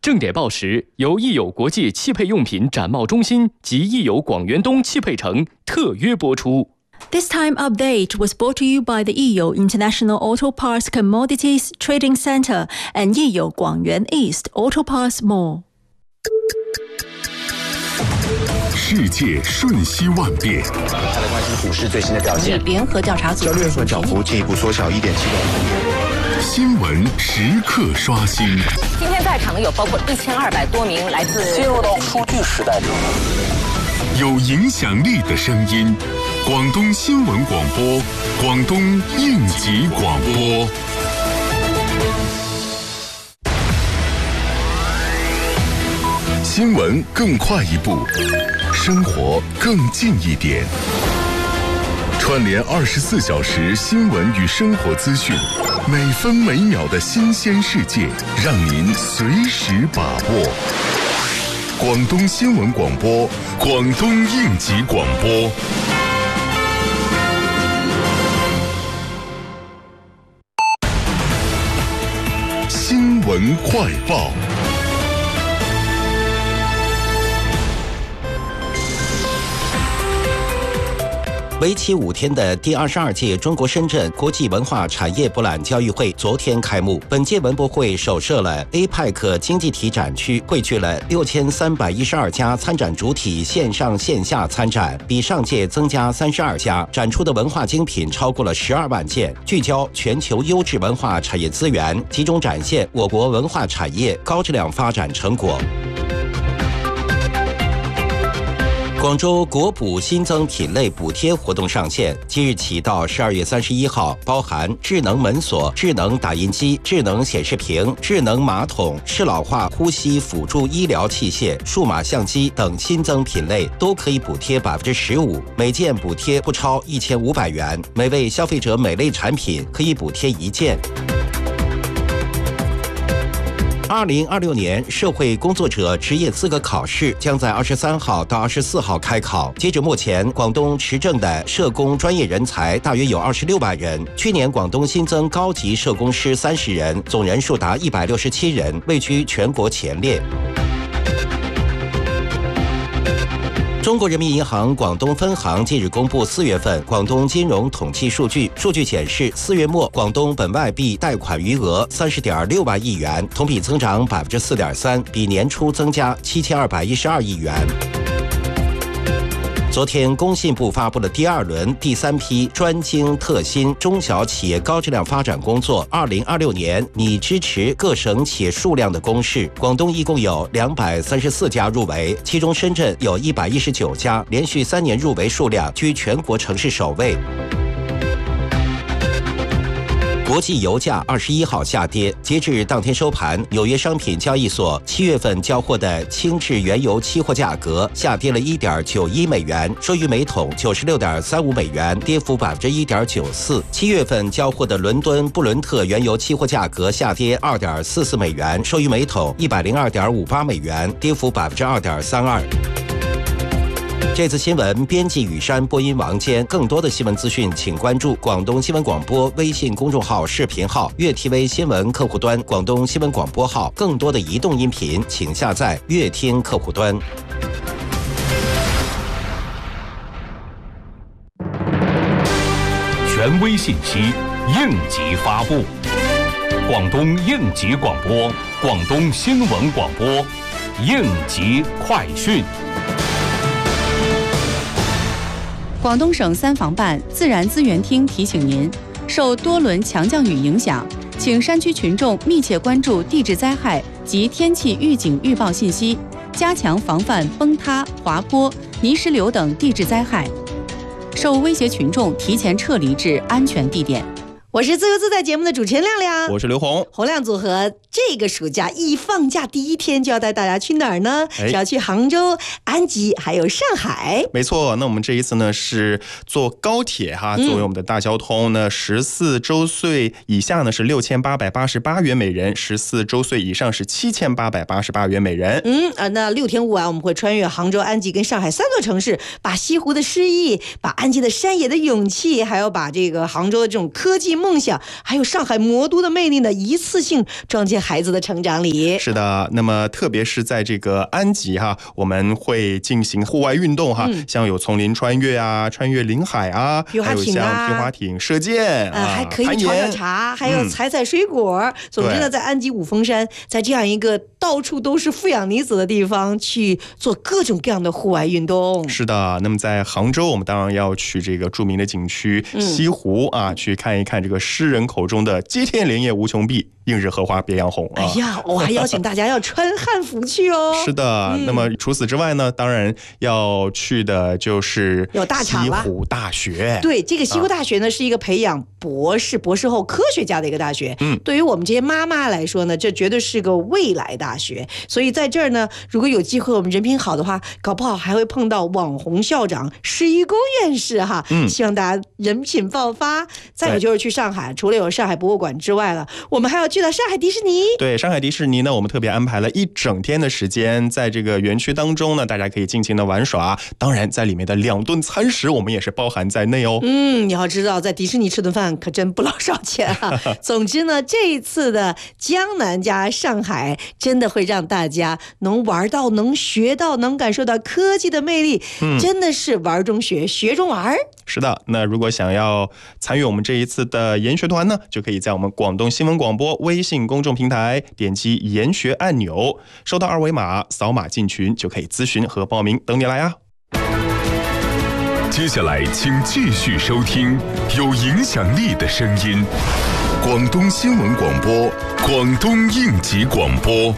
正点报时由益友国际汽配用品展贸中心及益友广元东汽配城特约播出。 This time update was brought to you by the Yiyou International Auto Parts Commodities Trading Center and Yiyou Guangyuan East Auto Parts Mall。 世界瞬息万变， 大家关心股市最新的表现。 联合调查组 6月份涨幅进一步缩小1.7%。 新闻时刻刷新。 今天在场的有包括1200多名来自进入到数据时代中， 有影响力的声音。广东新闻广播，广东应急广播。新闻更快一步，生活更近一点。串联24小时新闻与生活资讯，每分每秒的新鲜世界，让您随时把握。广东新闻广播，广东应急广播。新闻快报。 为期5天的第22届中国深圳国际文化产业博览交易会昨天开幕。本届文博会首设了 APEC 经济体展区，汇聚了6312家参展主体线上线下参展，比上届增加32家。展出的文化精品超过了12万件，聚焦全球优质文化产业资源，集中展现我国文化产业高质量发展成果。广州国补新增品类补贴活动上线，即日起到12月31号，包含智能门锁、智能打印机、智能显示屏、智能马桶、适老化呼吸辅助医疗器械、数码相机等新增品类都可以补贴15%，每件补贴不超1500元，每位消费者每类产品可以补贴1件。2026年社会工作者职业资格考试将在23号到24号开考。截止目前，广东持证的社工专业人才大约有26万人。去年广东新增高级社工师30人，总人数达167人，位居全国前列。中国人民银行广东分行近日公布4月份广东金融统计数据，数据显示，4月末广东本外币贷款余额30.6万亿元，同比增长4.3%，比年初增加7212亿元。昨天，工信部发布了第2轮第3批专精特新中小企业高质量发展工作2026年拟支持各省企业数量的公示。广东一共有234家入围，其中深圳有119家，连续3年入围数量居全国城市首位。国际油价21号下跌，截至当天收盘，纽约商品交易所7月份交货的轻质原油期货价格下跌了1.91美元，收于每桶96.35美元，跌幅1.94%。7月份交货的伦敦布伦特原油期货价格下跌2.44美元，收于每桶102.58美元，跌幅2.32%。这次新闻编辑雨山，播音王坚。更多的新闻资讯，请关注广东新闻广播微信公众号、视频号、粤 TV 新闻客户端、广东新闻广播号。更多的移动音频，请下载粤听客户端。 权威信息，应急发布。广东应急广播，广东新闻广播，应急快讯。 广东省三防办自然资源厅提醒您，受多轮强降雨影响，请山区群众密切关注地质灾害及天气预警预报信息，加强防范崩塌、滑坡、泥石流等地质灾害。受威胁群众提前撤离至安全地点。 我是自由自在节目的主持人亮亮， 我是刘红。 洪亮组合这个暑假一放假第一天就要带大家去哪儿呢？是要去杭州、安吉还有上海。 没错，那我们这一次呢是坐高铁哈，作为我们的大交通呢，14周岁以下呢是6888元每人，14周岁以上是7888元每人。 那6天5晚我们会穿越杭州、安吉跟上海3座城市，把西湖的诗意，把安吉的山野的勇气，还有把这个杭州的这种科技梦想，还有上海魔都的魅力呢，一次性装进孩子的成长里。 是的，那么特别是在这个安吉哈，我们会进行户外运动哈，像有丛林穿越啊、穿越林海啊，还有像皮划艇、射箭还可以炒茶，还有采水果。总之呢，在安吉五峰山，在这样一个到处都是富氧离子的地方，去做各种各样的户外运动。 是的，那么在杭州，我们当然要去这个著名的景区西湖啊，去看一看这个诗人口中的接天莲叶无穷碧，映日荷花别样红啊。 哎呀，我还邀请大家要穿汉服去哦。 是的，那么除此之外呢，当然要去的就是西湖大学。 对，这个西湖大学呢，是一个培养博士后科学家的一个大学。对于我们这些妈妈来说呢，这绝对是个未来大学。所以在这儿呢，如果有机会我们人品好的话，搞不好还会碰到网红校长施一公院士哈。希望大家人品爆发。再有就是去上海，除了有上海博物馆之外了，我们还要去到上海迪士尼。 对，上海迪士尼呢，我们特别安排了一整天的时间，在这个园区当中呢，大家可以尽情的玩耍。当然，在里面的2顿餐食，我们也是包含在内哦。 你要知道，在迪士尼吃顿饭可真不老少钱啊。总之呢，这一次的江南加上海，真的会让大家能玩到、能学到、能感受到科技的魅力。真的是玩中学，学中玩。 是的，那如果想要参与我们这一次的研学团呢，就可以在我们广东新闻广播微信公众平台点击研学按钮，收到2维码，扫码进群就可以咨询和报名，等你来啊！ 接下来请继续收听有影响力的声音，广东新闻广播，广东应急广播。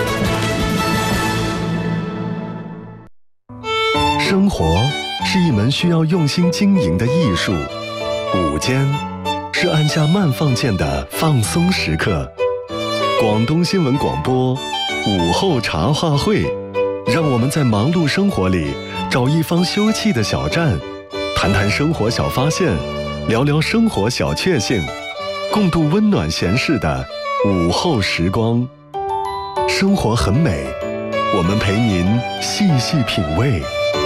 生活是一门需要用心经营的艺术，午间是按下慢放键的放松时刻。广东新闻广播午后茶话会，让我们在忙碌生活里找一方休憩的小站，谈谈生活小发现，聊聊生活小确幸，共度温暖闲适的午后时光。生活很美，我们陪您细细品味。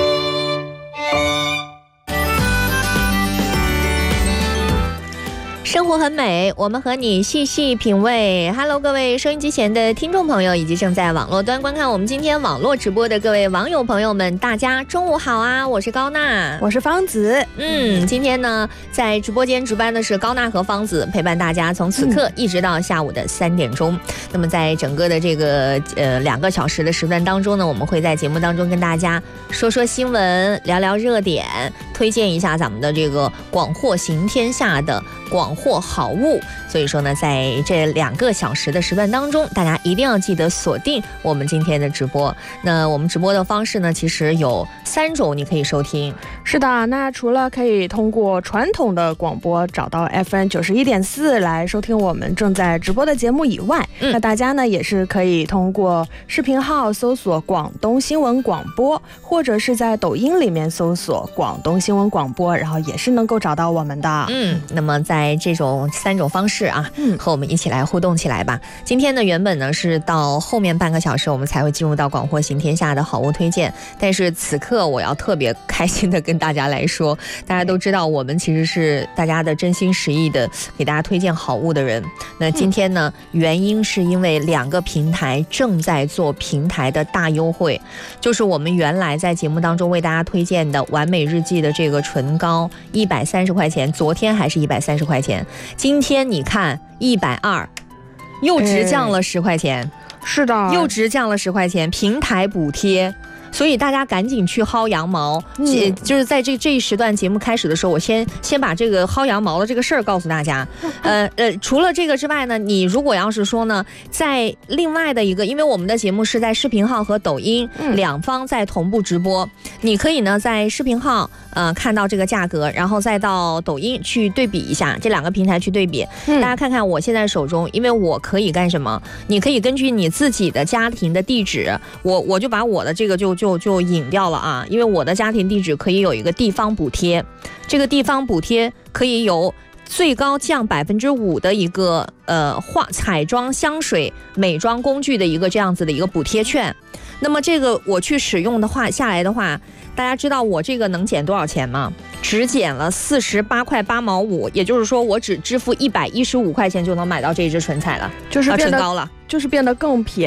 生活很美，我们和你细细品味。Hello， 各位收音机前的听众朋友，以及正在网络端观看我们今天网络直播的各位网友朋友们，大家中午好啊！我是高娜， 我是方子。 今天呢，在直播间值班的是高娜和方子，陪伴大家从此刻一直到下午的3点钟。那么在整个的这个2个小时的时段当中呢，我们会在节目当中跟大家说说新闻，聊聊热点，推荐一下咱们的这个广货行天下的广货好物。所以说呢，在这2个小时的时段当中，大家一定要记得锁定我们今天的直播。那我们直播的方式呢，其实有3种你可以收听。 是的，那除了可以通过传统的广播找到 FM 91.4来收听我们正在直播的节目以外，那大家呢也是可以通过视频号搜索广东新闻广播，或者是在抖音里面搜索广东新闻广播，然后也是能够找到我们的。 那么在这种3种方式啊，和我们一起来互动起来吧。今天呢，原本呢是到后面半个小时我们才会进入到广货行天下的好物推荐，但是此刻我要特别开心的跟大家来说，大家都知道我们其实是大家的真心实意的给大家推荐好物的人。那今天呢，原因是因为2个平台正在做平台的大优惠，就是我们原来在节目当中为大家推荐的完美日记的这个唇膏130块钱，昨天还是130块钱，今天你看120，又直降了10块钱。 是的， 又直降了10块钱，平台补贴。所以大家赶紧去薅羊毛，就是在这一时段节目开始的时候，我先把这个薅羊毛的这个事儿告诉大家。除了这个之外呢，你如果要是说呢，在另外的一个，因为我们的节目是在视频号和抖音2方在同步直播，你可以呢在视频号看到这个价格，然后再到抖音去对比一下，这2个平台去对比，大家看看我现在手中，因为我可以干什么？你可以根据你自己的家庭的地址，我就把我的这个就引掉了啊，因为我的家庭地址可以有一个地方补贴，这个地方补贴可以有最高降5%的一个彩妆、香水、美妆工具的一个这样子的一个补贴券。那么这个我去使用的话下来的话，大家知道我这个能减多少钱吗？只减了48块8毛5，也就是说我只支付115块钱就能买到这支唇彩了， 就是唇膏了。 就是变得更便